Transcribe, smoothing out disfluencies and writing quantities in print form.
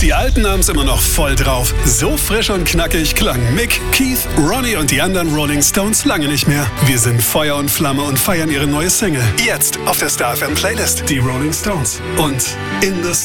Die Alten haben's immer noch voll drauf. So frisch und knackig klangen Mick, Keith, Ronnie und die anderen Rolling Stones lange nicht mehr. Wir sind Feuer und Flamme und feiern ihre neue Single. Jetzt auf der Star FM Playlist. Die Rolling Stones. Und In the